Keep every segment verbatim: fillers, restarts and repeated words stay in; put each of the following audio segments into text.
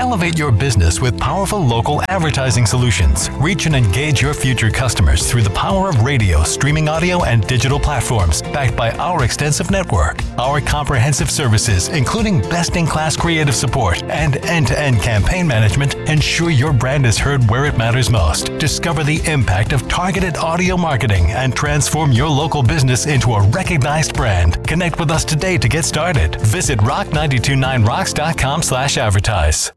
Elevate your business with powerful local advertising solutions. Reach and engage your future customers through the power of radio, streaming audio, and digital platforms, backed by our extensive network. Our comprehensive services, including best-in-class creative support and end-to-end campaign management, ensure your brand is heard where it matters most. Discover the impact of targeted audio marketing and transform your local business into a recognized brand. Connect with us today to get started. Visit rock nine two nine rocks dot com slash advertise.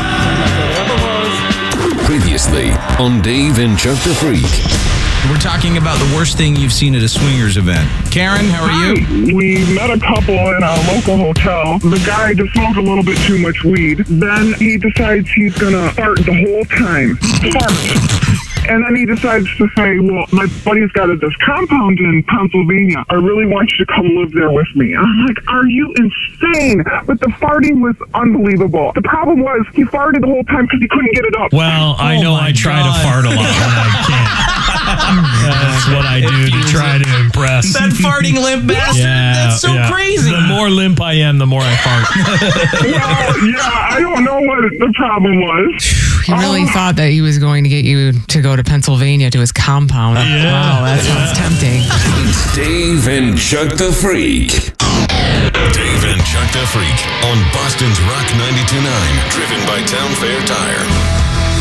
Previously on Dave and Chuck the Freak. We're talking about the worst thing you've seen at a swingers event. Karen, how are Hi. you? We met a couple in a local hotel. The guy just smoked a little bit too much weed. Then he decides he's going to fart the whole time. Fart. And then he decides to say, well, my buddy's got a, this compound in Pennsylvania. I really want you to come live there with me. I'm like, are you insane? But the farting was unbelievable. The problem was he farted the whole time because he couldn't get it up. Well, I Oh know my I try God. to fart a lot when I can't. That's what I do to try to impress. That farting limp bastard? Yeah, That's so yeah. crazy. The more limp I am, the more I fart. Well, yeah, I don't know what the problem was. He really Oh. thought that he was going to get you to go to Pennsylvania to his compound. Yeah. Wow, that sounds tempting. It's Dave and Chuck the Freak. Dave and Chuck the Freak on Boston's Rock ninety-two point nine, driven by Town Fair Tire.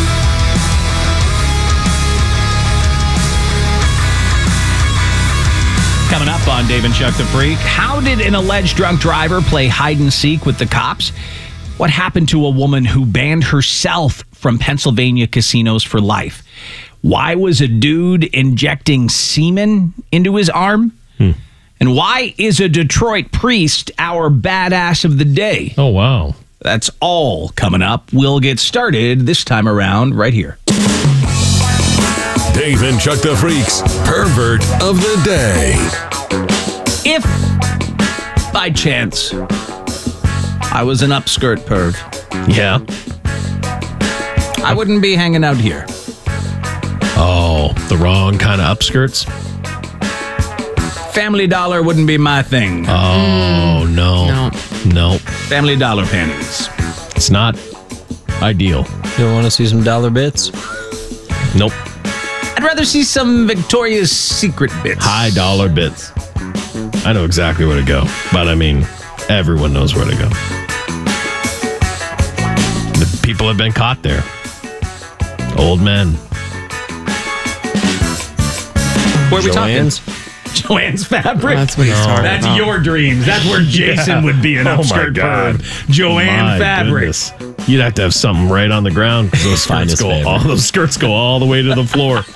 Coming up on Dave and Chuck the Freak, how did an alleged drunk driver play hide and seek with the cops? What happened to a woman who banned herself from Pennsylvania casinos for life? Why was a dude injecting semen into his arm? Hmm. And why is a Detroit priest our badass of the day? Oh, wow. That's all coming up. We'll get started this time around right here. Dave and Chuck the Freak's Pervert of the Day. If, by chance, I was an upskirt perv, Yeah. I wouldn't be hanging out here. Oh, the wrong kind of upskirts? Family Dollar wouldn't be my thing. Oh, no. No. Nope. Family Dollar panties. It's not ideal. You want to see some dollar bits? Nope. I'd rather see some Victoria's Secret bits. High dollar bits. I know exactly where to go, but I mean, everyone knows where to go. The people have been caught there. Old men. Where are we Joanne's? talking? Joanne's Fabric. That's what he's talking That's about. your dreams. That's where Jason Yeah. would be an Oh, my upskirt God. perv. Joanne My Fabric. goodness. You'd have to have something right on the ground because those skirts Finest go favorite. all those skirts go all the way to the floor.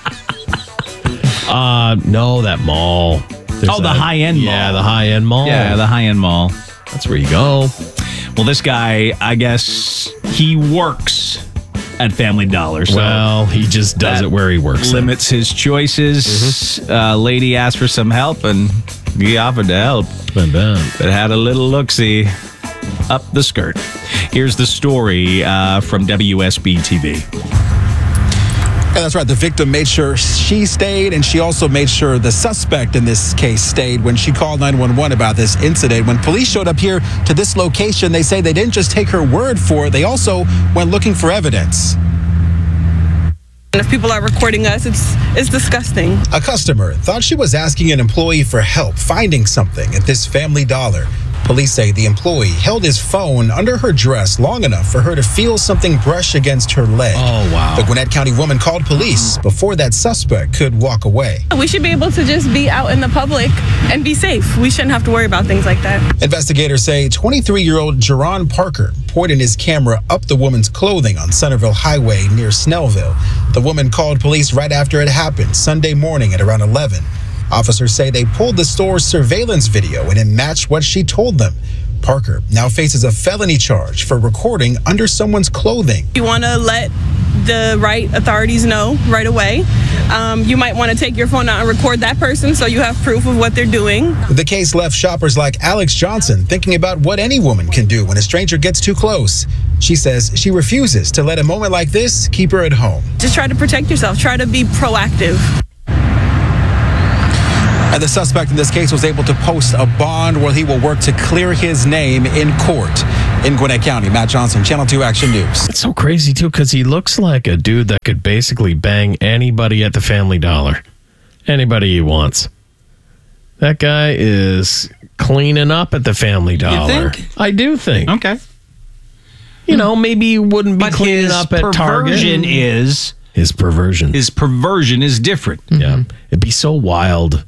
uh no, that mall. There's Oh, the that- high-end Yeah, mall. the high end mall. Yeah, the high-end mall. That's where you go. Well, this guy, I guess he works at Family Dollar. So Well, he just does that it where he works. limits his choices. Mm-hmm. Uh, lady asked for some help, and he offered to help, Bam, bam. but had a little look-see up the skirt. Here's the story uh, from W S B T V. Yeah, that's right. The victim made sure she stayed, and she also made sure the suspect in this case stayed when she called nine one one about this incident. When police showed up here to this location, they say they didn't just take her word for it, they also went looking for evidence. And if people are recording us, it's it's disgusting. A customer thought she was asking an employee for help finding something at this Family Dollar. Police say the employee held his phone under her dress long enough for her to feel something brush against her leg. Oh, wow. The Gwinnett County woman called police before that suspect could walk away. We should be able to just be out in the public and be safe. We shouldn't have to worry about things like that. Investigators say twenty-three-year-old Jerron Parker pointed his camera up the woman's clothing on Centerville Highway near Snellville. The woman called police right after it happened Sunday morning at around eleven. Officers say they pulled the store's surveillance video and it matched what she told them. Parker now faces a felony charge for recording under someone's clothing. You want to let the right authorities know right away. Um, you might want to take your phone out and record that person so you have proof of what they're doing. The case left shoppers like Alex Johnson thinking about what any woman can do when a stranger gets too close. She says she refuses to let a moment like this keep her at home. Just try to protect yourself. Try to be proactive. And the suspect in this case was able to post a bond where he will work to clear his name in court. In Gwinnett County, Matt Johnson, Channel two Action News. It's so crazy, too, because he looks like a dude that could basically bang anybody at the Family Dollar. Anybody he wants. That guy is cleaning up at the Family Dollar. think? I do think. Okay. You know, maybe he wouldn't be But cleaning his up at Target. perversion is His perversion. his perversion is different. Yeah. It'd be so wild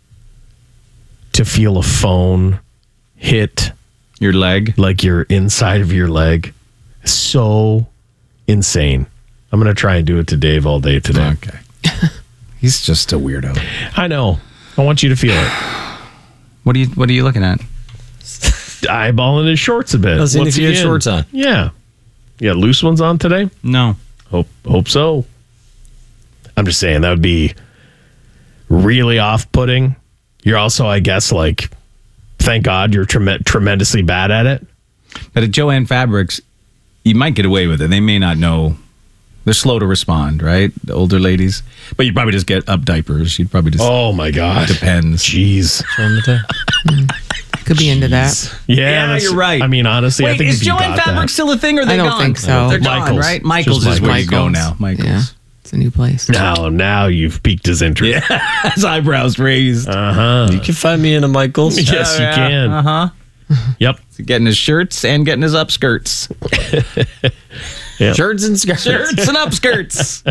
to feel a phone hit Your leg. like you're inside of your leg. So insane. I'm going to try and do it to Dave all day today. Okay. He's just a weirdo. I know. I want you to feel it. What are you What are you looking at? Eyeballing his shorts a bit. I was seeing What's if you he had in? shorts on. Yeah. You got loose ones on today? No. Hope hope so. I'm just saying that would be really off-putting. You're also, I guess, like, thank God you're trem- tremendously bad at it. But at Joann Fabrics, you might get away with it. They may not know. They're slow to respond, right? The older ladies. But you'd probably just get up diapers. You'd probably just. Oh, my God. Depends. Jeez. Could be into that. Yeah, Yeah, that's- you're right. I mean, honestly, I Wait, think is if you Joann got Fabrics that- still a thing or are they I don't gone? think so. They're gone, Michael's. right? Michael's Just is where you go Michael's. now. Michael's. Yeah. It's a new place. Now, now you've piqued his interest. Yeah. His eyebrows raised. Uh-huh. You can find me in a Michael's. Yes, you can. Uh huh. Yep. Getting his shirts and getting his upskirts. Yep. Shirts and skirts. Shirts and upskirts.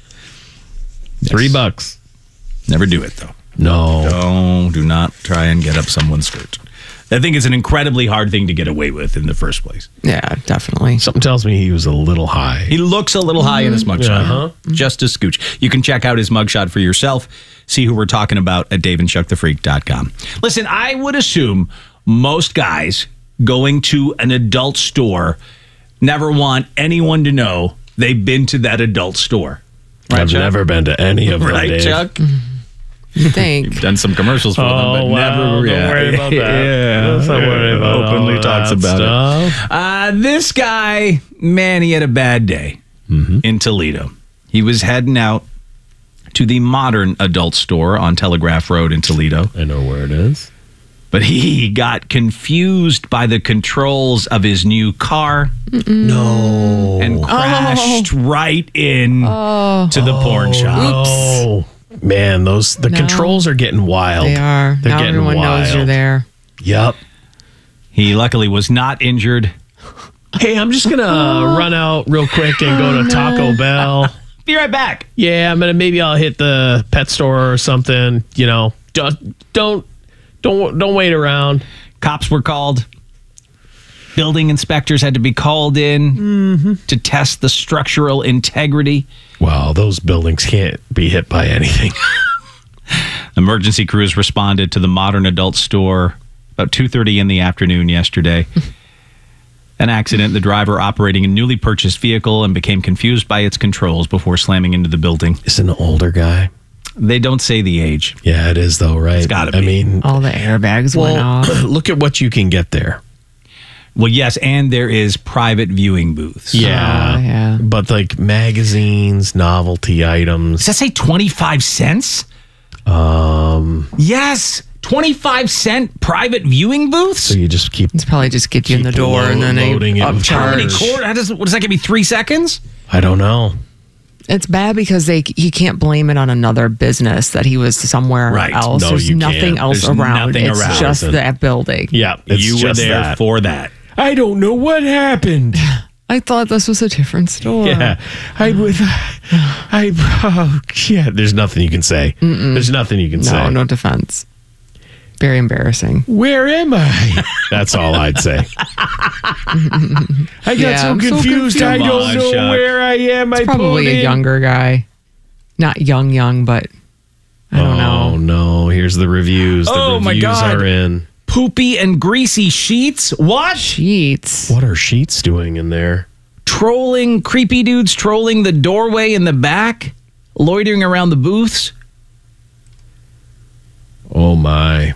Three bucks. Never do it, though. No. No, do not try and get up someone's skirt. I think it's an incredibly hard thing to get away with in the first place. Yeah, definitely. Something tells me he was a little high. He looks a little high in his mugshot. Uh-huh. Just a scooch. You can check out his mugshot for yourself. See who we're talking about at dave and chuck the freak dot com. Listen, I would assume most guys going to an adult store never want anyone to know they've been to that adult store. Right, I've Chuck? never been to any of them, Right, Dave. Chuck? You think? You've done some commercials for them, but Oh, wow. never. Don't yeah. worry about that. Yeah. Let's not worry about Openly all talks that about stuff. it. Uh, this guy, man, he had a bad day in Toledo. He was heading out to the Modern Adult Store on Telegraph Road in Toledo. I know where it is. But he got confused by the controls of his new car No. and crashed right in Oh. to the porn shop. Oh, man, those the No. controls are getting wild. They are. They're now getting everyone knows wild. you're there. Yep. He luckily was not injured. Hey, I'm just gonna run out real quick and go to Taco Bell. Be right back. Yeah, I'm gonna maybe I'll hit the pet store or something. You know, don't don't don't don't wait around. Cops were called. Building inspectors had to be called in Mm-hmm. to test the structural integrity. Well, those buildings can't be hit by anything. Emergency crews responded to the Modern Adult Store about two thirty in the afternoon yesterday. An accident, the driver operating a newly purchased vehicle and became confused by its controls before slamming into the building. It's an older guy. They don't say the age. Yeah, it is though, right? It's gotta I be. mean, All the airbags went well, off. look at what you can get there. Well, yes, and there is private viewing booths. Yeah, Oh, yeah. But like magazines, novelty items. Does that say twenty-five cents? Um, Yes, twenty-five cent private viewing booths? so you just keep. It's probably just get you in the Keep door and then they loading it with How many upcharge. quarter? How does, what does that give me? Three seconds? I don't know. It's bad because they he can't blame it on another business that he was somewhere Right. else. No, There's you nothing can't. else There's around. nothing it's around. just Isn't- that building. Yeah, it's You were just there that. for that. I don't know what happened. I thought this was a different store. Yeah, I would. I. Oh, yeah, there's nothing you can say. There's nothing you can No, say. no defense. Very embarrassing. Where am I? That's all I'd say. I got Yeah, so I'm so confused. I confused. don't Come on, know Chuck. where I am. It's I probably pulled a in. younger guy. Not young, young, but I don't Oh know. no! Here's the reviews. The Oh, my reviews God. are in. Poopy and greasy sheets? What? Sheets. What are sheets doing in there? Trolling, creepy dudes trolling the doorway in the back, loitering around the booths. Oh my!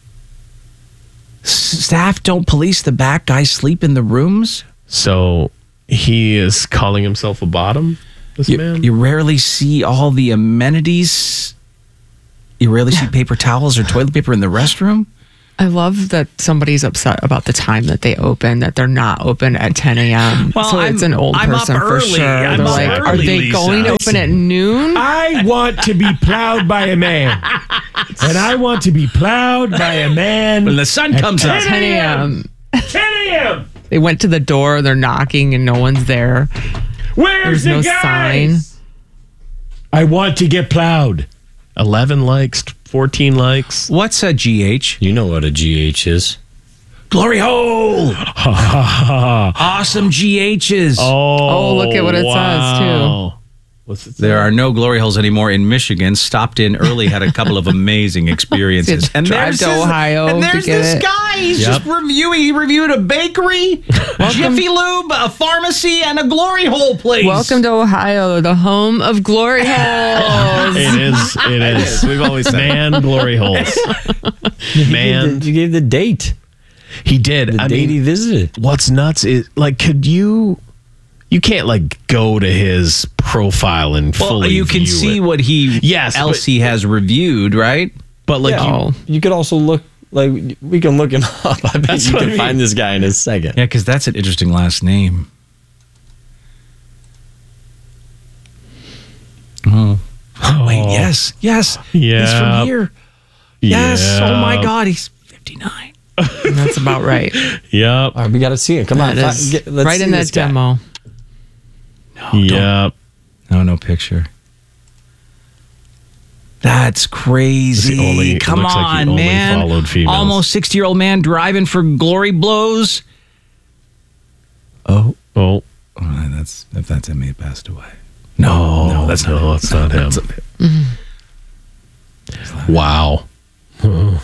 S- Staff don't police the back, guys sleep in the rooms. So he is calling himself a bottom. This You, man. you rarely see all the amenities. You rarely see paper towels or toilet paper in the restroom. I love that somebody's upset about the time that they open, that they're not open at ten a.m. Well, so it's I'm- an old I'm up person for early. sure. I'm They're up like, are early, they Lisa. going to open at noon? I want to be plowed by a man. And I want to be plowed by a man. When the sun at comes up. ten a.m. ten a.m. They went to the door, they're knocking, and no one's there. Where's There's the no guys? sign. I want to get plowed. eleven likes, fourteen likes. What's a G H? You know what a G H is. Glory hole! Awesome G H's. Oh, look at what it says, too. What's it There are no glory holes anymore in Michigan. Stopped in early, had a couple of amazing experiences. Drive there's to this- Ohio And to there's get this it. guy. He's Yep. just reviewing. He reviewed a bakery, Jiffy Lube, a pharmacy, and a glory hole place. Welcome to Ohio, the home of glory holes. It is. It is. We've always said Man, glory holes. Man, You gave the date. he did. The I date mean, he visited. what's nuts is like, could you? You can't like go to his profile and Well, fully. you can view see it. what he Yes, else but- he has reviewed, right? but like Oh. you, You could also look, like, we can look him up. I bet That's you what can I mean. find this guy in a second. Yeah, because that's an interesting last name. Oh. Wait, yes, yes. He's Yeah. from here. Yes. Yeah. Oh my God, he's fifty-nine. That's about right. Yep. All right, we got to see it. Come on. That fi- is get- let's right see in this that guy. demo. Yep. No, no picture. That's crazy. He only- it Come looks like he on, only man. followed females. Almost sixty-year-old man driving for glory blows. Oh. Oh. Oh, that's if that's him, he passed away. No, no, that's no, that's not him. Wow. No.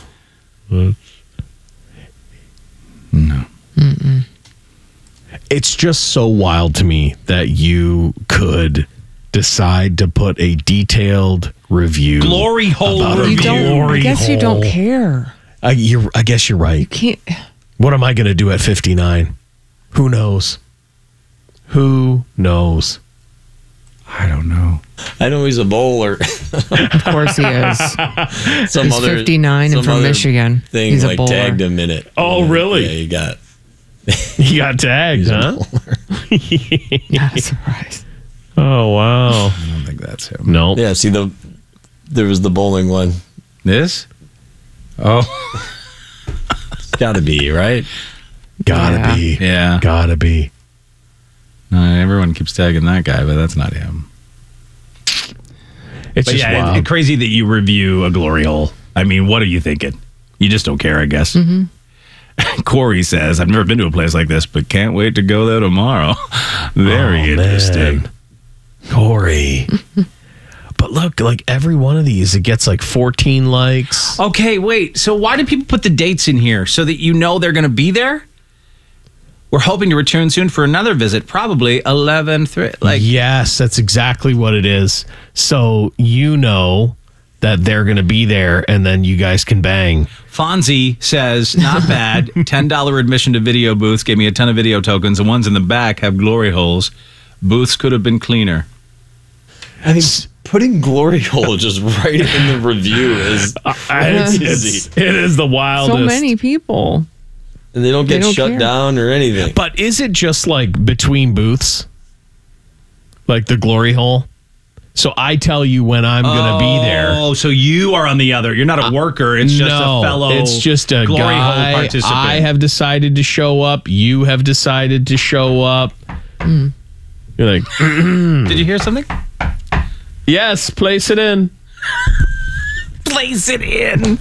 It's just so wild to me that you could decide to put a detailed review. Glory hole about a You review. don't. I glory guess you don't hole. care. I, you're, I guess you're right. Can't. What am I going to do at fifty-nine? Who knows? Who knows? I don't know. I know he's a bowler. Of course he is. some He's other, fifty-nine and some from other Michigan. Thing He's a like bowler. tagged him in it. Oh, really? Yeah, you got. He got tagged, huh? Not surprised. Oh, wow. I don't think that's him. No. Yeah, see the there was the bowling one. This? Oh, It's got to be right. Gotta Yeah. be. yeah. Gotta be. Uh, everyone keeps tagging that guy, but that's not him. It's But just yeah, wild. it's crazy that you review a glory hole. I mean, what are you thinking? You just don't care, I guess. Mm-hmm. Corey says, I've never been to a place like this, but can't wait to go there tomorrow. Very Oh, interesting. man. Corey. But look, like every one of these, it gets like fourteen likes. Okay, wait. So why do people put the dates in here? So that you know they're going to be there? We're hoping to return soon for another visit, probably eleven three. Like, Yes, that's exactly what it is. So you know that they're going to be there and then you guys can bang. Fonzie says, not bad. ten dollars admission to video booths. Gave me a ton of video tokens. The ones in the back have glory holes. Booths could have been cleaner. I think putting glory hole just right in the review is It's, crazy. it's, it is the wildest. So many people. And they don't They get don't shut care. down or anything. But is it just like between booths? Like the glory hole? So I tell you when I'm going to be there. Oh, so you are on the other. You're not a worker. It's just no, a fellow. it's just a glory guy. hole participant. I have decided to show up. You have decided to show up. You're like, Did you hear something? yes, place it in. Place it in.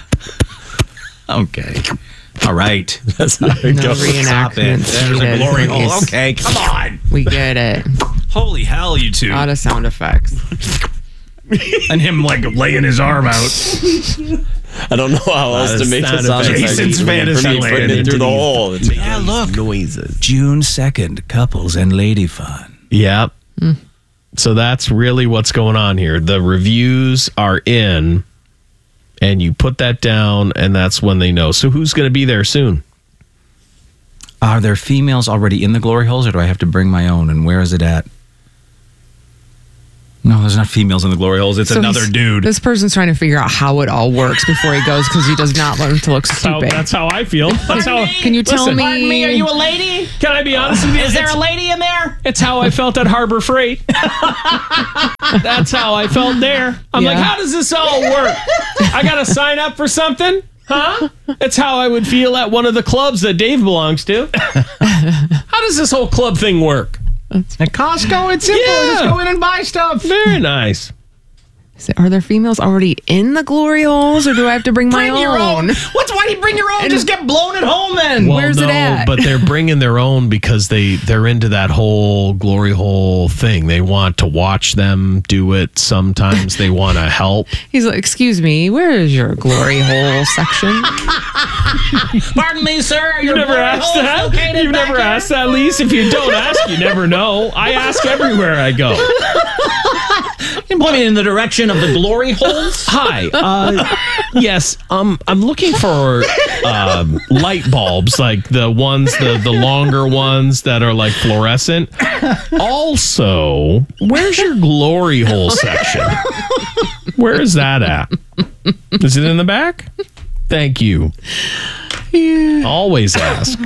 Okay. All right. That's how it No goes. Stop it. reenactments There's a needed. glory hole. Please. Okay, come on. We get it. Holy hell, you two. A lot of sound effects. And him like laying his arm out. I don't know how else Uh, to make the sound sound effects. effect. Jason's For me, fantasy putting land it through the into hole. It's Yeah, look. Noises. June second, couples and lady fun. Yep. So that's really what's going on here. The reviews are in, and you put that down, and that's when they know. So who's going to be there soon? Are there females already in the glory holes, or do I have to bring my own? And where is it at? No, there's not females in the glory holes. It's So another he's- dude. This person's trying to figure out how it all works before he goes because he does not want him to look That's how, stupid. that's how I feel. That's how. Can you tell Listen, me? Pardon me, are you a lady? Can I be honest with you? Is there It's- a lady in there? It's how I felt at Harbor Freight. That's how I felt there. I'm Yeah. like, how does this all work? I got to sign up for something? Huh? That's how I would feel at one of the clubs that Dave belongs to. How does this whole club thing work? At Costco, it's simple. Yeah. Just go in and buy stuff. Very nice. Is it- Are there females already in the glory holes, or do I have to bring my Bring your own? own. What's why do you bring your own? Just get blown at home then. Well, Where's no, it at? but they're bringing their own because they they're into that whole glory hole thing. They want to watch them do it. Sometimes they want to help. He's like, "Excuse me, where is your glory hole section?" Pardon me, sir. You've never asked that. You've never asked that, Lise. If you don't ask, you never know. I ask everywhere I go. You point me in the direction of the glory holes. Hi. Uh, yes. Um. I'm looking for um, light bulbs, like the ones, the the longer ones that are like fluorescent. Also, where's your glory hole section? Where is that at? Is it in the back? Thank you. Always ask.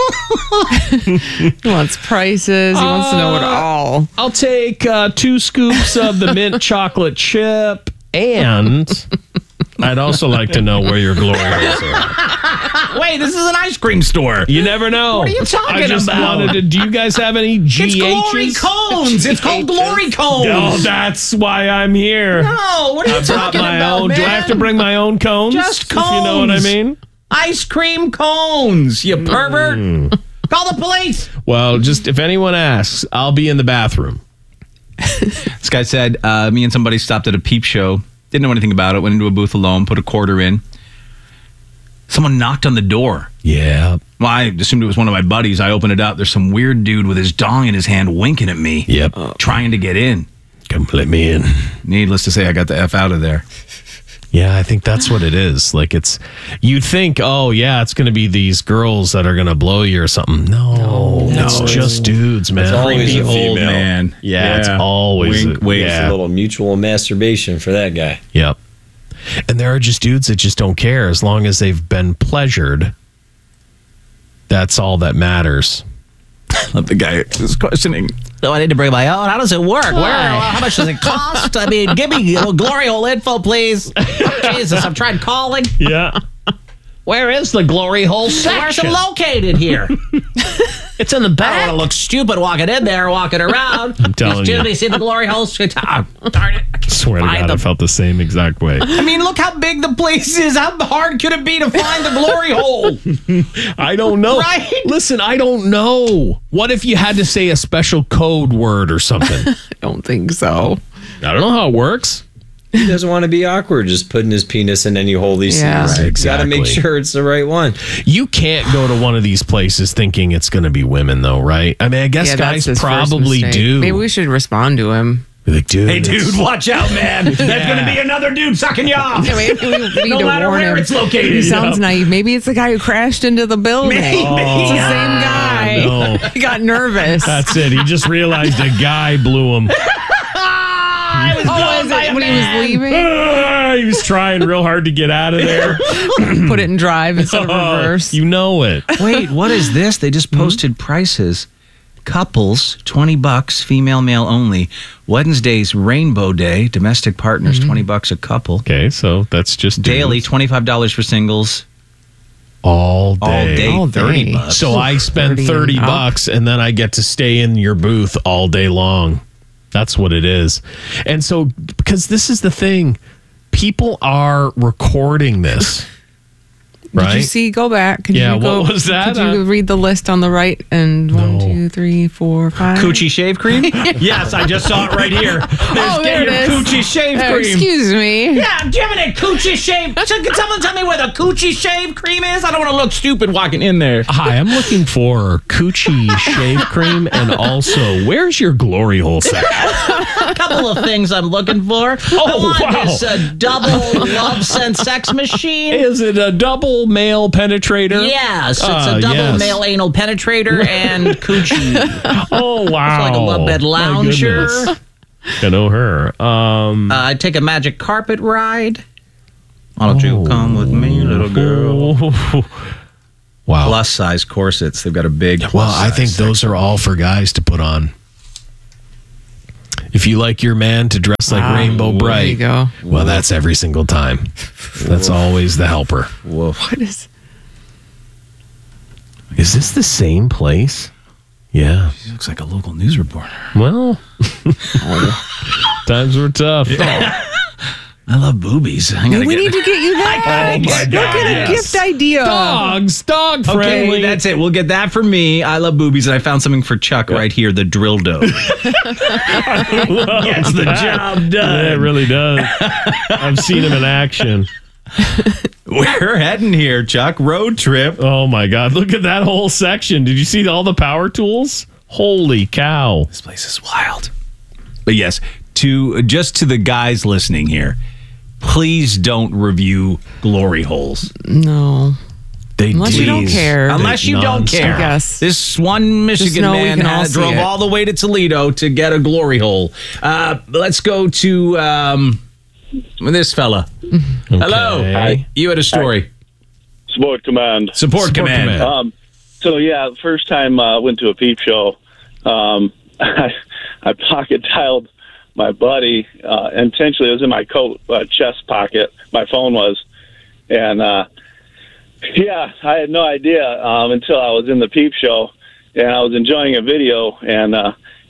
He wants prices. He wants to know it all. I'll take uh, two scoops of the mint chocolate chip, and I'd also like to know where your glory holes are. Wait, this is an ice cream store. You never know. What are you talking I just about? wanted to. Do you guys have any G H's? It's glory cones. It's called glory cones. Oh, that's why I'm here. No, what are you I brought talking my about, own. man? Do I have to bring my own cones? Just If you know what I cones. mean. Ice cream cones, you pervert. Mm. Call the police. Well, just if anyone asks, I'll be in the bathroom. This guy said, uh, me and somebody stopped at a peep show. Didn't know anything about it. Went into a booth alone, put a quarter in. Someone knocked on the door. Yeah. Well, I assumed it was one of my buddies. I opened it up. There's some weird dude with his dong in his hand winking at me. Yep. Trying to get in. Come let me in. Needless to say, I got the F out of there. Yeah, I think that's what it is. Like it's, you'd think, oh yeah, it's going to be these girls that are going to blow you or something. No, No, it's it's- just dudes, man. it's always Creepy a old female. man. Yeah, it's always Wink, a- wink. It's yeah. a little mutual masturbation for that guy. Yep. And there are just dudes that just don't care as long as they've been pleasured. That's all that matters. Love the guy who's questioning. So I need to bring my own. How does it work? Where? How much does it cost? I mean, give me a little glory hole info, please. Jesus, I've tried calling. Yeah. Where is the glory hole Where's section? it located here? It's in the I don't back. want to look stupid walking in there, walking around. I'm telling you. Did you see the glory holes? Oh, darn it. I can't Swear to find God, I them. felt the same exact way. I mean, look how big the place is. How hard could it be to find the glory hole? I don't know. Right? Listen, I don't know. What if you had to say a special code word or something? I don't think so. I don't know how it works. He doesn't want to be awkward just putting his penis in any hole he Yeah. sees. Right, You got to make exactly. sure it's the right one. You can't go to one of these places thinking it's going to be women, though, right? I mean, I guess Yeah, guys that's his first probably mistake. do. Maybe we should respond to him. Be like, dude, Hey, dude, it's- watch out, man. There's going to be another dude sucking you off. Yeah, maybe we need No to matter warn where him. it's located. He sounds naive. Maybe it's the guy who crashed into the building. Maybe. It's the same guy. no. He got nervous. That's it. He just realized a guy blew him. I was oh, blown is by it a when he was man. leaving? Ah, he was trying real hard to get out of there. Put it in drive instead of Oh, reverse. you know it. Wait, what is this? They just posted prices. Couples, twenty bucks, female, male only. Wednesday's Rainbow Day, domestic partners, twenty bucks a couple. Okay, so that's just Daily, dudes. twenty-five dollars for singles. all day. All day, All thirty day. bucks. So I spend thirty thirty and up. bucks and then I get to stay in your booth all day long. That's what it is. And so, because this is the thing, people are recording this. Right? Did you see? Go back. Could Yeah, you go, what was that? Could you Uh, read the list on the right? And one, No. two, three, four, five. Coochie shave cream? Yes, I just saw it right here. There's Oh, there get your it is. coochie shave Uh, cream. excuse me. Yeah, I'm giving it coochie shave. So can someone tell me where the coochie shave cream is? I don't want to look stupid walking in there. Hi, I'm looking for coochie shave cream and also, where's your glory hole section? A couple of things I'm looking for. Oh, I want wow. this uh, double love sense sex machine. Is it a double male penetrator? Yes, it's Ah, a double yes. male anal penetrator and coochie. Oh, wow. It's like a love bed My lounger. goodness. I know her. Um, uh, I'd take a magic carpet ride. Why don't you come with me, little girl? Wow. Plus size corsets. They've got a big. Well, I think those are all for guys to put on. If you like your man to dress like Wow. Rainbow There Bright, you go. well, that's every single time. That's always the helper. Whoa. What is? Is this the same place? Yeah. She looks like a local news reporter. Well, times were tough. I love boobies. I Yeah, gotta we get- need to get you that. Oh, my Look God, at yes. a gift idea. Dogs, dog Okay, friendly. that's it. We'll get that for me. I love boobies, and I found something for Chuck right here, the drill dough. Gets the job done. Yeah, it really does. I've seen him in action. We're heading here, Chuck. Road trip. Oh, my God. Look at that whole section. Did you see all the power tools? Holy cow. This place is wild. But yes, to just to the guys listening here, please don't review glory holes. No. They Unless you don't care. Unless you don't care. I guess. This one Michigan know we man can all had, see drove it. all the way to Toledo to get a glory hole. Uh, let's go to um, this fella. Hello. Hi. You had a story. Support command. Support, Support command. command. Um, so yeah, the first time I uh, went to a peep show, um, I, I pocket dialed my buddy uh, intentionally. It was in my coat uh, chest pocket. My phone was, and uh, yeah, I had no idea um, until I was in the peep show, and I was enjoying a video and uh,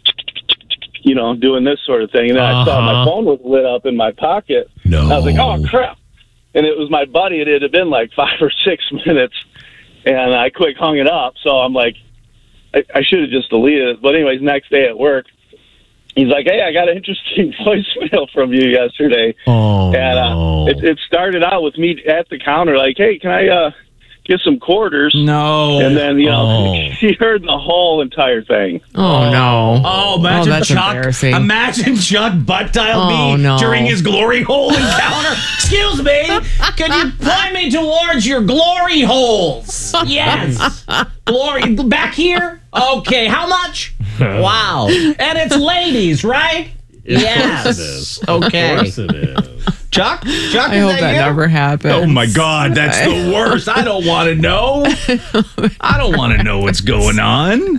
you know doing this sort of thing, and then I saw my Uh-huh. phone was lit up in my pocket. No. And I was like, oh crap. And it was my buddy. It had been like five or six minutes, and I quick hung it up. So I'm like, I, I should have just deleted it. But anyways, next day at work, he's like, hey, I got an interesting voicemail from you yesterday. Oh, and uh, no. it, it started out with me at the counter, like, hey, can I uh, get some quarters? No. And then, you know, Oh. he heard the whole entire thing. Oh, no. Oh, imagine that's Chuck. embarrassing. Imagine Chuck butt dialed Oh, me no. during his glory hole encounter. Excuse me, can you point me towards your glory holes? Yes, glory back here. Okay, how much? Wow, and it's ladies, right? Yes. Okay. Of course it is. Chuck, Chuck, I is hope that that you? never happens. Oh my God, that's the worst. I don't want to know. I don't want to know what's going on.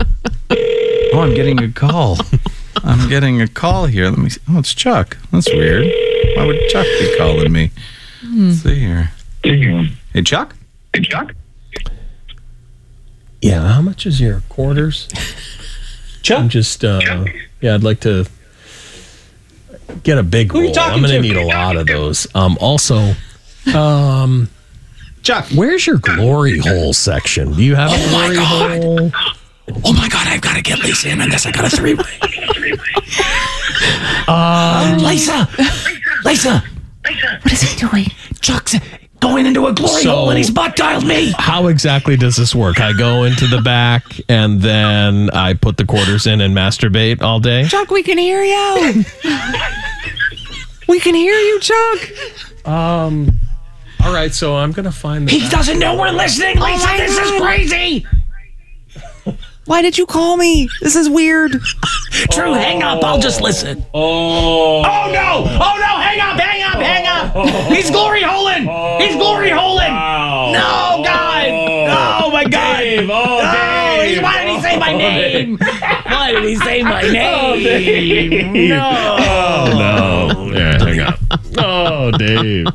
Oh, I'm getting a call. I'm getting a call here. Let me see. Oh, it's Chuck. That's weird. Why would Chuck be calling me? Let's see here. Hey, Chuck? Hey, Chuck? Yeah, how much is your quarters? Chuck? I'm just, uh, yeah, I'd like to get a big Who are you roll. talking I'm going to? to need a lot of those. Um, also, um, Chuck. where's your glory hole section? Do you have a Oh, my glory God. hole? Oh my God, I've got to get Lisa in on this. I got a three-way. Um, Lisa! Lisa! What is he doing? Chuck's going into a glory So- hole and he's butt dialed me. How exactly does this work? I go into the back and then I put the quarters in and masturbate all day? Chuck, we can hear you. We can hear you, Chuck. Um, all right, so I'm going to find the... He doesn't know we're listening, Lisa. my This is God. crazy. Why did you call me? This is weird. True, hang up. I'll just listen. Oh. Oh no! Oh no! Hang up! Hang up! Hang up! He's glory holing! He's glory holing! No, God! Oh my God! Dave, oh, No, Dave. why did he say my Oh, name? Why did he say my name? Dave. No! Oh, no. Yeah, hang up. Oh, Dave.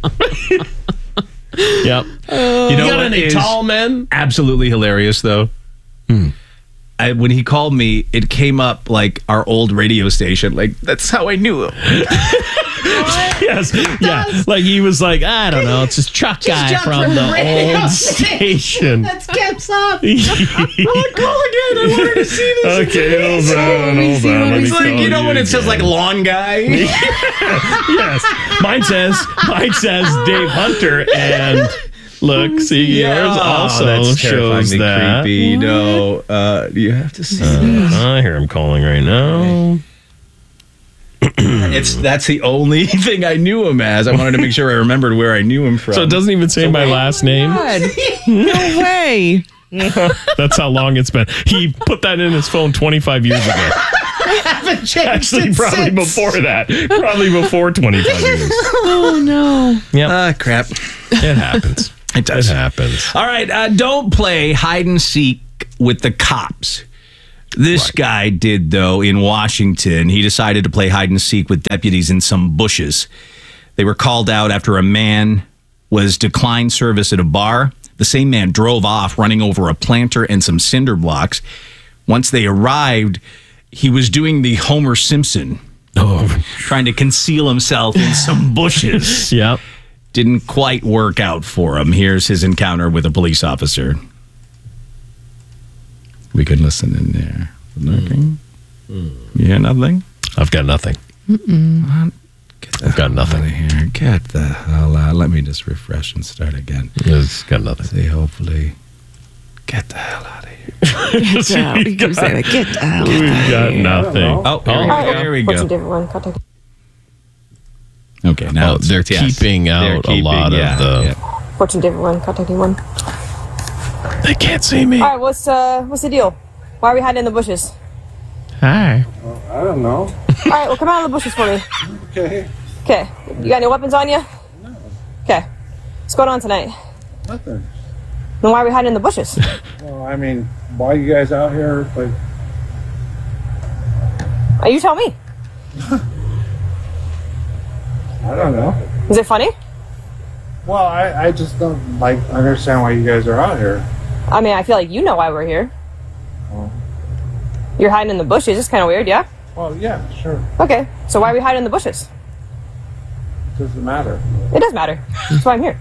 Yep. You know got what any is tall men? absolutely hilarious though? I, when he called me, it came up like our old radio station. Like that's how I knew him. Yes. Yeah. Like he was like, I don't know, it's just Chuck guy Chuck from from the radio old station. That's gets up. I'll call again. I wanted to see this. Okay, hold on, hold on. Let me It's like, call you know when it says like again. lawn guy? Yes. Mine says mine says Dave Hunter and look, see yours also that's shows terrifyingly that. creepy. No, uh, you have to see. Uh, I hear him calling right now. It's that's the only thing I knew him as. I wanted to make sure I remembered where I knew him from. So it doesn't even say my last name. God. No way. That's how long it's been. He put that in his phone twenty-five years ago. haven't changed Actually, it probably since. before that. Probably before twenty-five years. Oh, no. Yep. Ah, crap. It happens. It does. It happens. All right, uh, don't play hide and seek with the cops. This guy did, though, in Washington. He decided to play hide and seek with deputies in some bushes. They were called out after a man was declined service at a bar. The same man drove off, running over a planter and some cinder blocks. Once they arrived, he was doing the Homer Simpson, oh. trying to conceal himself in some bushes. Yep. Didn't quite work out for him. Here's his encounter with a police officer. We could listen in there. Lurking. Mm. You hear nothing? I've got nothing. Mm-mm. I've got nothing. Out of here. Get the hell out. Let me just refresh and start again. It's got nothing. See, hopefully. Get the hell out of here. Get out. You keep saying that. Get out. We got nothing. Oh, here, we go. Here we go. Different one. Contact. Okay, now oh, they're yes. keeping out they're keeping, a lot yeah, of the. Yeah. Fortune different one. Contacting one. They can't see me. All right, what's uh, what's the deal? Why are we hiding in the bushes? Hi. Well, I don't know. All right, well, come out of the bushes for me. Okay. Okay. You got any weapons on you? No. Okay. What's going on tonight? Nothing. Then why are we hiding in the bushes? Well, I mean, why are you guys out here? Like, Oh, you tell me. I don't know. Is it funny? Well, I, I just don't like understand why you guys are out here. I mean, I feel like you know why we're here. Well, You're hiding in the bushes. It's kind of weird, yeah? well, yeah, sure. Okay. So why are we hiding in the bushes? It doesn't matter. It does matter. That's why I'm here.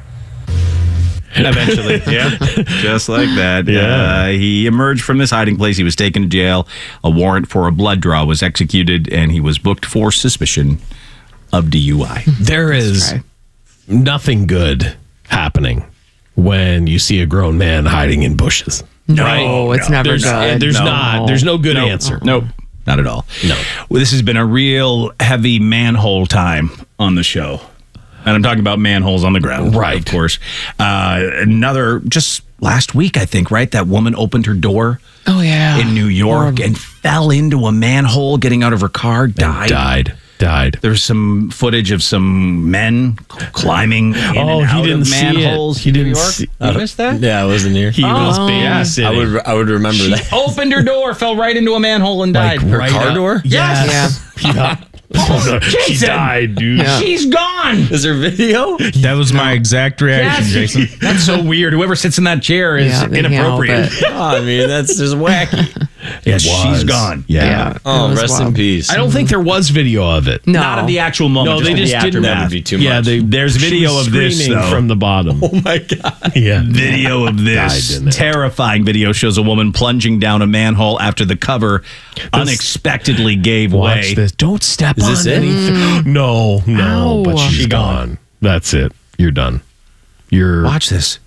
Eventually, yeah. Just like that. Yeah. Uh, he emerged from this hiding place. He was taken to jail. A warrant for a blood draw was executed, and he was booked for suspicion of D U I. There is right. nothing good happening when you see a grown man hiding in bushes. No, Right? it's never There's, good. there's No. not. There's no good Nope. answer. Nope. Not at all. No. Well, this has been a real heavy manhole time on the show. And I'm talking about manholes on the ground. Right. Of course. Uh, another, just last week, I think, right? That woman opened her door Oh, yeah. in New York Horrible. and fell into a manhole getting out of her car, died. Died. Died. There's some footage of some men climbing in Oh, and he out didn't of see it. manholes He in New didn't York. see- You missed that? Yeah, I wasn't here. He was Oh. babysitting. I would I would remember She that. opened her door, fell right into a manhole, and died. Like, Her right car up- door? Yes. Yeah. Oh, she Jason! died, dude. Yeah. She's gone. Is there video? That was my exact reaction, Jason. That's so weird. Whoever sits in that chair is Yeah, they can't help inappropriate. it. Oh, I mean, that's just wacky. Yes, It she's was. gone. Yeah. Yeah. It Oh, was rest in wild. peace. I don't think there was video of it. No. Not of the actual moment. No, they of just the didn't. That would be too Yeah, much. they, There's she video was of this, screaming though. from the bottom. Oh my god. Yeah. Video of this Died in there. terrifying video shows a woman plunging down a manhole after the cover unexpectedly gave Watch way. this. Don't step Is on this it? anything. No, no, Ow. but she's She gone. gone. That's it. You're done. You're. Watch this.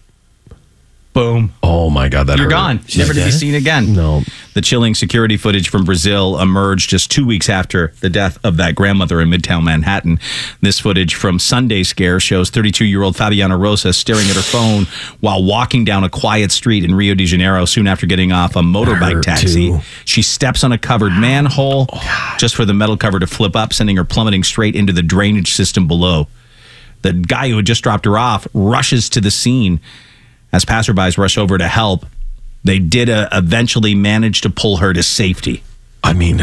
Boom. Oh my God, that You're hurt. gone. Never to be seen again. No. The chilling security footage from Brazil emerged just two weeks after the death of that grandmother in Midtown Manhattan. This footage from Sunday Scare shows thirty-two-year-old Fabiana Rosa staring at her phone while walking down a quiet street in Rio de Janeiro soon after getting off a motorbike hurt, taxi. too. She steps on a covered manhole just for the metal cover to flip up, sending her plummeting straight into the drainage system below. The guy who had just dropped her off rushes to the scene. As passerbys rush over to help, they did uh, eventually manage to pull her to safety. I mean,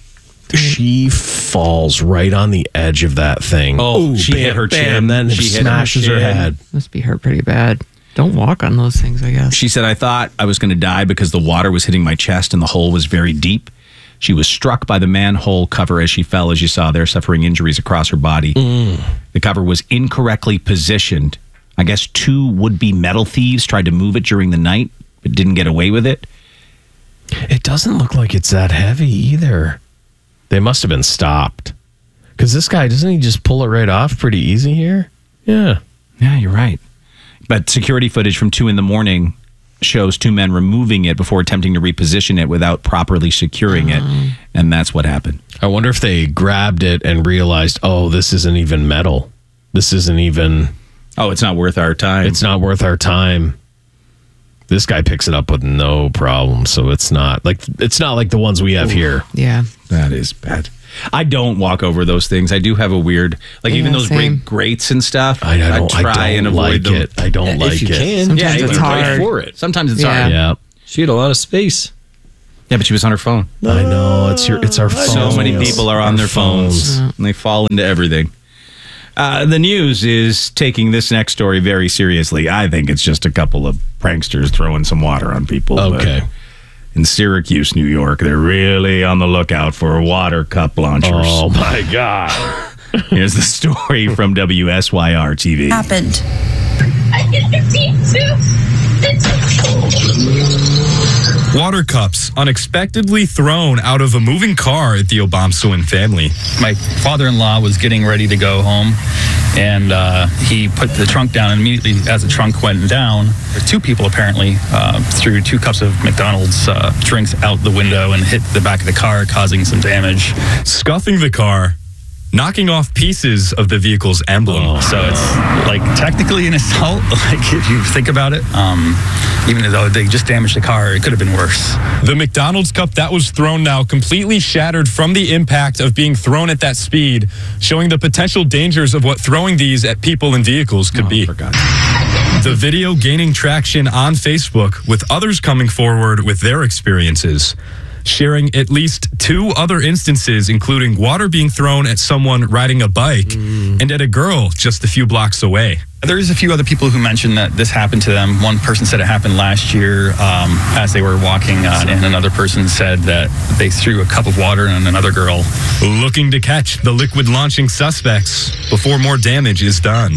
she falls right on the edge of that thing. Oh, she bam, hit her bam, chin. then She hit her smashes her, chin. head. Must be hurt pretty bad. Don't walk on those things, I guess. She said, I thought I was going to die because the water was hitting my chest and the hole was very deep. She was struck by the manhole cover as she fell, as you saw there, suffering injuries across her body. Mm. The cover was incorrectly positioned. I guess two would-be metal thieves tried to move it during the night, but didn't get away with it. It doesn't look like it's that heavy either. They must have been stopped. Because this guy, doesn't he just pull it right off pretty easy here? Yeah. Yeah, you're right. But security footage from two in the morning shows two men removing it before attempting to reposition it without properly securing it. And that's what happened. I wonder if they grabbed it and realized, oh, this isn't even metal. This isn't even... Oh, it's not worth our time. It's not worth our time. This guy picks it up with no problem, so it's not like it's not like the ones we have here. Yeah. That is bad. I don't walk over those things. I do have a weird, like Yeah, even those same. great grates and stuff. I, I don't, I try don't and avoid like them. it. I don't Yeah, like if you it. can. Sometimes Yeah, it's you're hard. right for it. Sometimes it's Yeah. hard. Yeah, She had a lot of space. Yeah, but she was on her phone. I know. It's your. It's our phone. So many people are on Our their phones, and they fall into everything. Uh, the news is taking this next story very seriously. I think it's just a couple of pranksters throwing some water on people. but Okay. in Syracuse, New York, they're really on the lookout for water cup launchers. Oh my God! Here's the story from W S Y R T V. Happened. Water cups unexpectedly thrown out of a moving car at the Obamsawin family. My father-in-law was getting ready to go home, and uh, he put the trunk down, and immediately as the trunk went down, two people apparently uh, threw two cups of McDonald's uh, drinks out the window and hit the back of the car, causing some damage. Scuffing the car, knocking off pieces of the vehicle's emblem. Oh. So it's like technically an assault, like if you think about it. Um, even though they just damaged the car, it could have been worse. The McDonald's cup that was thrown now completely shattered from the impact of being thrown at that speed, showing the potential dangers of what throwing these at people and vehicles could Oh, be. for God's The video gaining traction on Facebook, with others coming forward with their experiences, sharing at least two other instances, including water being thrown at someone riding a bike and at a girl just a few blocks away. There's a few other people who mentioned that this happened to them. One person said it happened last year um, as they were walking on, and another person said that they threw a cup of water on another girl. Looking to catch the liquid launching suspects before more damage is done.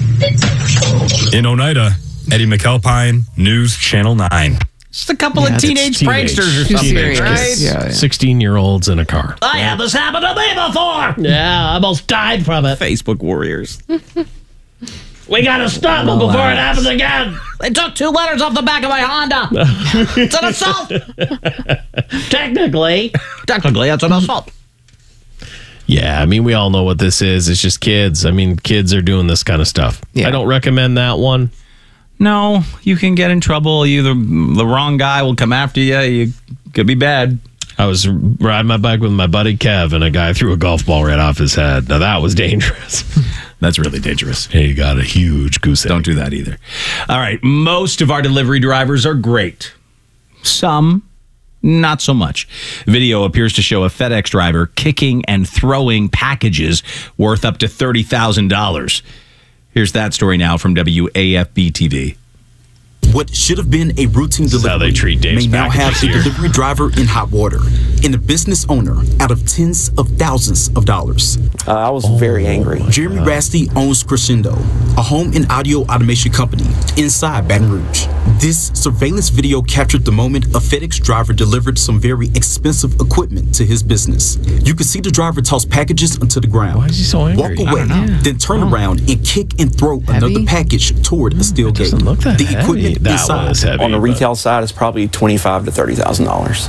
In Oneida, Eddie McAlpine, News Channel nine. Just a couple Yeah, of teenage it's pranksters or teenage- something, teenage right? kids. Yeah, yeah. sixteen-year-olds in a car. I had this happen to me before. Yeah, I almost died from it. Facebook warriors. We gotta stop them before it happens again. They took two letters off the back of my Honda. It's an assault. Technically. Technically, it's an assault. Yeah, I mean, we all know what this is. It's just kids. I mean, kids are doing this kind of stuff. Yeah. I don't recommend that one. No, you can get in trouble. You the the wrong guy will come after you. You could be bad. I was riding my bike with my buddy Kev, and a guy threw a golf ball right off his head. Now, that was dangerous. That's really dangerous. He got a huge goose egg. Don't do that either. All right. Most of our delivery drivers are great. Some, not so much. Video appears to show a FedEx driver kicking and throwing packages worth up to thirty thousand dollars. Here's that story now from W A F B T V. What should have been a routine This is how delivery they treat Dave's may now have packages a here. delivery driver in hot water and a business owner out of tens of thousands of dollars. Uh, I was very angry. Jeremy Rasty owns Crescendo, a home and audio automation company inside Baton Rouge. This surveillance video captured the moment a FedEx driver delivered some very expensive equipment to his business. You could see the driver toss packages onto the ground. Why is he so angry? Walk I away, don't know. then turn around and kick and throw another package toward a steel gate. look that the heavy. equipment That inside was heavy, On the but- retail side, it's probably twenty-five to thirty thousand dollars.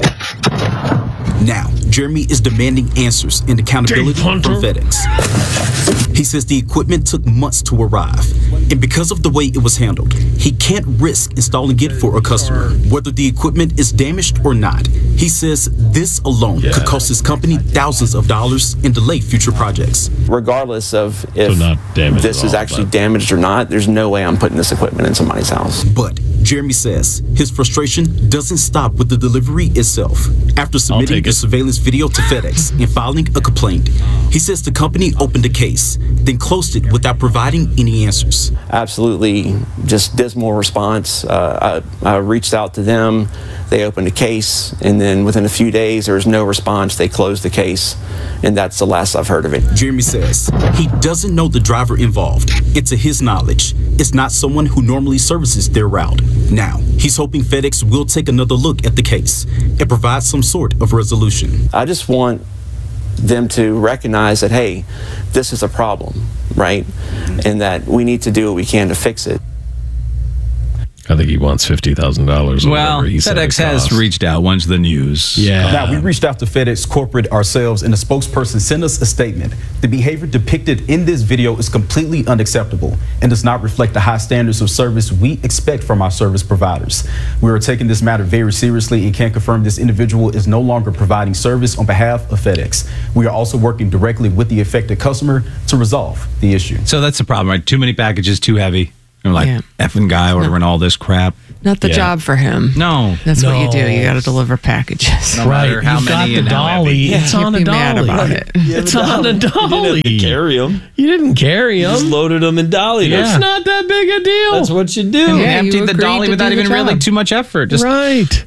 Now, Jeremy is demanding answers and accountability from FedEx. He says the equipment took months to arrive, and because of the way it was handled, he can't risk installing it for a customer, whether the equipment is damaged or not. He says this alone could cost his company thousands of dollars and delay future projects. Regardless of if not damaged this at is all, actually but- damaged or not, there's no way I'm putting this equipment in somebody's house. But Jeremy says his frustration doesn't stop with the delivery itself. After submitting take the it. surveillance video to FedEx and filing a complaint, he says the company opened a case, then closed it without providing any answers. Absolutely just dismal response. Uh, I, I reached out to them. They opened a case, and then within a few days, there was no response. They closed the case, and that's the last I've heard of it. Jeremy says he doesn't know the driver involved, and to his knowledge, it's not someone who normally services their route. Now, he's hoping FedEx will take another look at the case and provide some sort of resolution. I just want them to recognize that, hey, this is a problem, right? And that we need to do what we can to fix it. I think he wants fifty thousand dollars. Well, he said FedEx it has costs. reached out. When's the news? Yeah. Now, we reached out to FedEx corporate ourselves, and the spokesperson sent us a statement. The behavior depicted in this video is completely unacceptable and does not reflect the high standards of service we expect from our service providers. We are taking this matter very seriously and can confirm this individual is no longer providing service on behalf of FedEx. We are also working directly with the affected customer to resolve the issue. So that's the problem, right? Too many packages, too heavy. You're like, Yeah. effing guy ordering all this crap. Not the Yeah. job for him. No. That's what you do. No. You got to deliver packages. No matter how You've got many the and how heavy. dolly. Yeah, It's you'd on a be mad dolly. about it. It's on a You didn't dolly. have to carry them. You didn't carry You just them. loaded them and dollied Yeah. them. It's not that big a deal. That's what you do. You Yeah, you emptied the agreed dolly to without do the even really job. too much effort. Just right.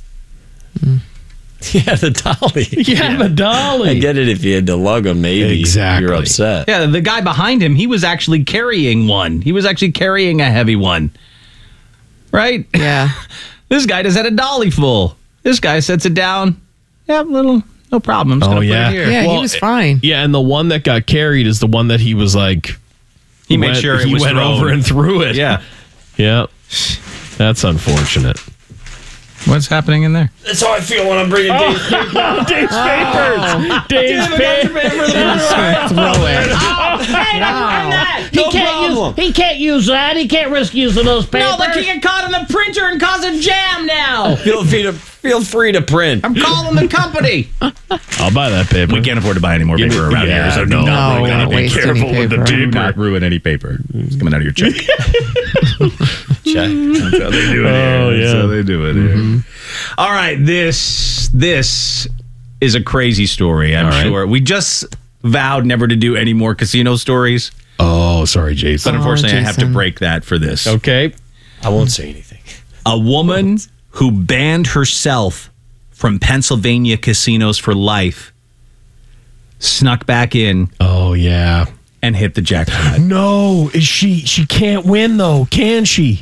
Yeah, the dolly. Yeah, the dolly. I get it if you had to lug them, maybe. Exactly. You're upset. Yeah, the guy behind him, he was actually carrying one. He was actually carrying a heavy one. Right? Yeah. This guy just had a dolly full. This guy sets it down. Yeah, little, no problem. I'm just Oh, gonna yeah. put it here. Yeah, he Well, was fine. Yeah, and the one that got carried is the one that he was like. He made went- sure it he was went thrown. over and threw it. Yeah. Yeah. That's unfortunate. What's happening in there? That's how I feel when I'm bringing Dave's paper. Dave's papers. Dave's papers. Throw it. Oh, hey, don't mind that. He No can't problem. use. He can't use that. He can't risk using those papers. No, they can get caught in the printer and cause a jam now. Feel free to feel free to print. I'm calling the company. I'll buy that paper. We can't afford to buy any more Give paper me- around yeah, here, so no, do not no, ruin don't anything. waste any Careful with the paper. Do not ruin any paper. It's coming out of your check. Check. That's how they do it Oh, here. That's yeah. how they do it here. All right, this this is a crazy story, I'm All right. sure. We just vowed never to do any more casino stories, Oh, sorry, Jason. but unfortunately I have to Jason. break that for this. Okay. I won't say anything. A woman who banned herself from Pennsylvania casinos for life snuck back in Oh, yeah. and hit the jackpot. No, is she? She can't win though, can she?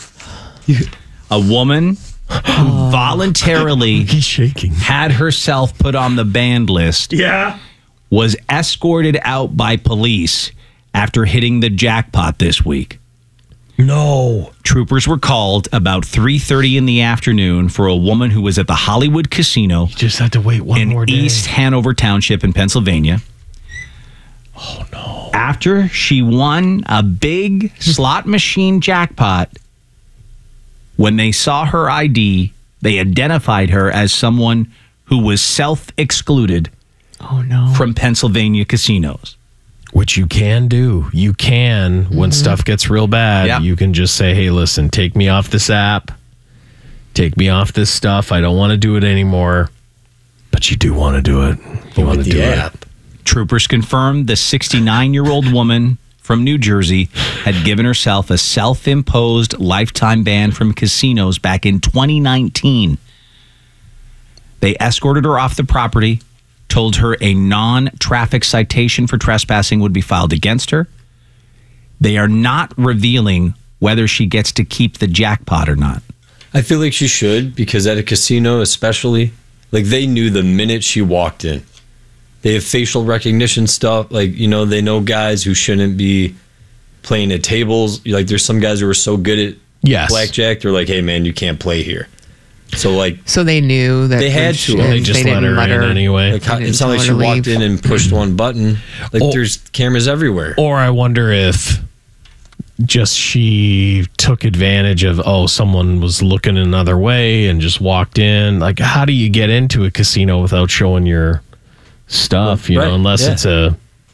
A woman who voluntarily He's shaking. had herself put on the banned list Yeah. was escorted out by police after hitting the jackpot this week. No. Troopers were called about three thirty in the afternoon for a woman who was at the Hollywood Casino Just had to wait one in more day. East Hanover Township in Pennsylvania. Oh no. After she won a big slot machine jackpot, when they saw her I D, they identified her as someone who was self-excluded Oh, no. from Pennsylvania casinos. Which you can do. You can, when stuff gets real bad, Yep. you can just say, hey, listen, take me off this app. Take me off this stuff. I don't want to do it anymore. But you do want to do it. You want to the do app. it. Troopers confirmed the sixty-nine-year-old woman from New Jersey had given herself a self-imposed lifetime ban from casinos back in twenty nineteen. They escorted her off the property, told her a non-traffic citation for trespassing would be filed against her. They are not revealing whether she gets to keep the jackpot or not. I feel like she should, because at a casino especially, like they knew the minute she walked in. They have facial recognition stuff. Like, you know, they know guys who shouldn't be playing at tables. Like there's some guys who are so good at Yes. blackjack, they're like, hey man, you can't play here. So like So they knew that They had when to. she- They just didn't let her in anyway. like, how- They it's didn't not like tell she her to walked leave. in and pushed one button. Like Oh. there's cameras everywhere. Or I wonder if just she took advantage of, oh, someone was looking another way and just walked in. Like, how do you get into a casino without showing your stuff, you Right, know, unless yeah. it's a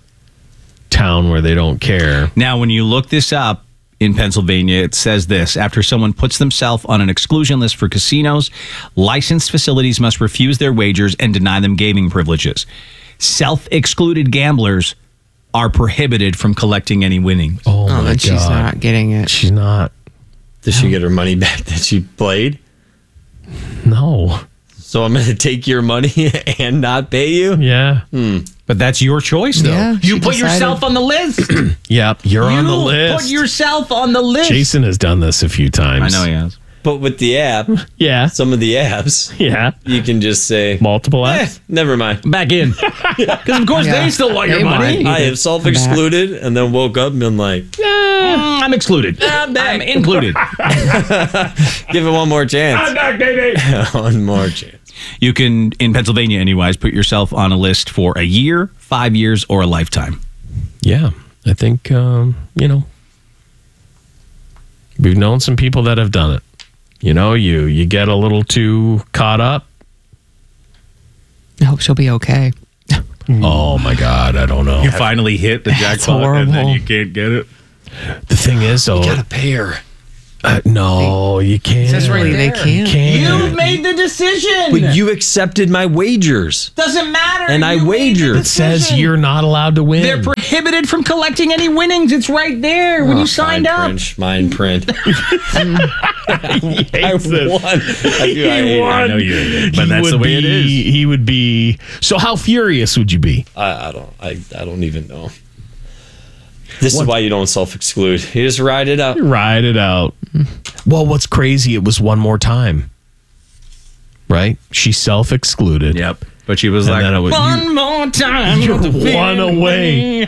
town where they don't care. Now, when you look this up in Pennsylvania, it says this: after someone puts themselves on an exclusion list for casinos, licensed facilities must refuse their wagers and deny them gaming privileges. Self-excluded gamblers are prohibited from collecting any winnings. Oh, Oh, my then God. she's not getting it. She's not. Does she get her money back that she played? No. So I'm going to take your money and not pay you? Yeah. Hmm. But that's your choice, though. Yeah, you she put decided- yourself on the list. Yep. You're on the You list. Put yourself on the list. Jason has done this a few I times. know he has. But with the app, yeah, some of the apps, yeah, you can just say multiple apps. Eh, never mind, back in. Because of course Yeah. they still want your They money. might. I have self-excluded, and then woke up and been like, Mm, I'm excluded. I'm included. give it one more chance. I'm back, baby. One more chance. You can, in Pennsylvania, anyways, put yourself on a list for a year, five years, or a lifetime. Yeah, I think um, you know we've known some people that have done it. You know, you you get a little too caught up. I hope she'll be okay. Oh my God, I don't know. You finally hit the jackpot and then you can't get it. The thing is, though, You gotta pay her. uh, no, you can't. Says right they can't. Can't. You made the decision. But you accepted my wagers, Doesn't matter. and I You made the wagered. It says decision. you're not allowed to win. They're prohibited from collecting any winnings. It's right there when you signed Fine up. print, Schmine print. I hates this. won. I do. I hate it. won. I know you hate it. But He that's the would way it is. be- He would be. So how furious would you be? I, I don't. I, I don't even know. This is why you don't self-exclude. You just ride it out. Ride it out. Well, what's crazy? It was one more time, right? She self-excluded. Yep. But she was And like, then it was- one more time. You're to feel one away. me."